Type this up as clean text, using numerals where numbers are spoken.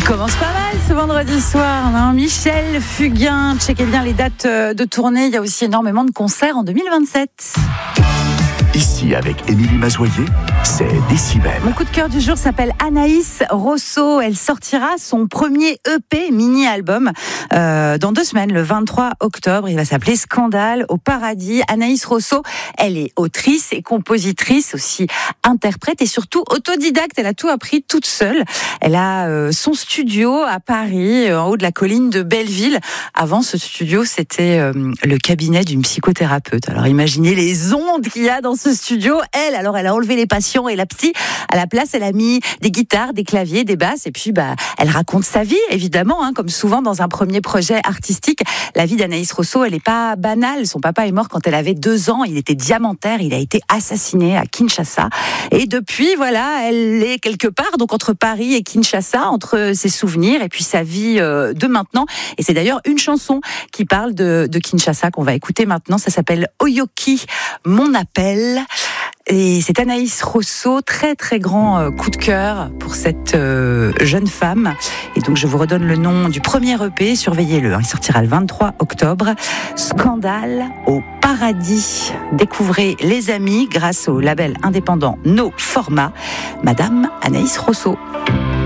Commence pas mal ce vendredi soir, hein. Michel Fugain, checkez bien les dates de tournée, il y a aussi énormément de concerts en 2027. Ici, avec Émilie Mazoyer, c'est Décibel. Mon coup de cœur du jour s'appelle Anaïs Rosso. Elle sortira son premier EP mini-album dans 2 semaines, le 23 octobre. Il va s'appeler Scandale au paradis. Anaïs Rosso, elle est autrice et compositrice, aussi interprète et surtout autodidacte. Elle a tout appris toute seule. Elle a son studio à Paris, en haut de la colline de Belleville. Avant, ce studio, c'était le cabinet d'une psychothérapeute. Alors imaginez les ondes qu'il y a dans ce studio. Elle a enlevé les patients et la psy. À la place, elle a mis des guitares, des claviers, des basses. Et puis, elle raconte sa vie, évidemment, hein, comme souvent dans un premier projet artistique. La vie d'Anaïs Rosso, elle n'est pas banale. Son papa est mort quand elle avait 2 ans. Il était diamantaire. Il a été assassiné à Kinshasa. Et depuis, voilà, elle est quelque part, donc entre Paris et Kinshasa, entre ses souvenirs et puis sa vie de maintenant. Et c'est d'ailleurs une chanson qui parle de Kinshasa qu'on va écouter maintenant. Ça s'appelle Oyoki, mon appel. Et c'est Anaïs Rosso, très très grand coup de cœur pour cette jeune femme. Et donc je vous redonne le nom du premier EP, surveillez-le, il sortira le 23 octobre. Scandale au paradis. Découvrez les amis grâce au label indépendant No Format. Madame Anaïs Rosso.